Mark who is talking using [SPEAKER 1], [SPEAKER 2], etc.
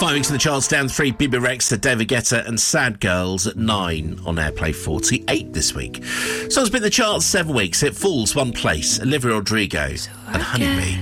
[SPEAKER 1] 5 weeks in the charts, down 3, Bibi Rexha, David Guetta and Sad Girls at 9 on Airplay 48 this week. So it's been the charts 7 weeks. It falls 1 place, Olivia Rodrigo and Honeybee.